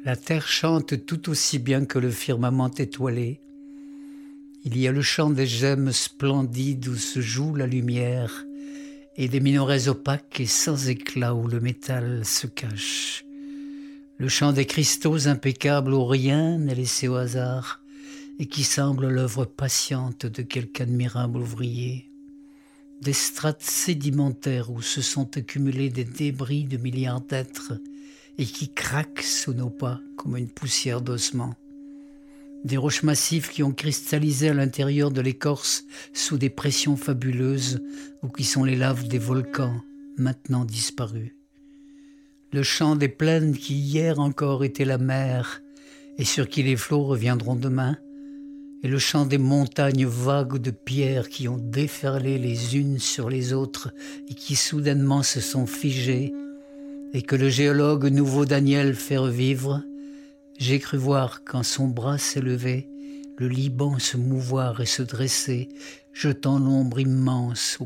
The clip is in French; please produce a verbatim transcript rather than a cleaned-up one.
La terre chante tout aussi bien que le firmament étoilé. Il y a le chant des gemmes splendides où se joue la lumière, et des minorets opaques et sans éclat où le métal se cache. Le chant des cristaux impeccables où rien n'est laissé au hasard, et qui semble l'œuvre patiente de quelque admirable ouvrier. Des strates sédimentaires où se sont accumulés des débris de milliards d'êtres, et qui craquent sous nos pas comme une poussière d'ossements. Des roches massives qui ont cristallisé à l'intérieur de l'écorce sous des pressions fabuleuses ou qui sont les laves des volcans maintenant disparus. Le chant des plaines qui hier encore étaient la mer et sur qui les flots reviendront demain, et le chant des montagnes vagues de pierres qui ont déferlé les unes sur les autres et qui soudainement se sont figées, et que le géologue nouveau Daniel fait revivre, j'ai cru voir quand son bras s'est levé, le Liban se mouvoir et se dresser, jetant l'ombre immense au